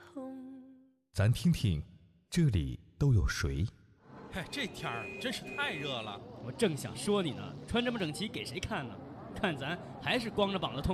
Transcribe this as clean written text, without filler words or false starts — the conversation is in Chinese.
咱听听这里都有谁？ 嗨，这天儿真是太热了。 我正想说你呢，穿这么整齐给谁看呢？看咱还是光着膀子痛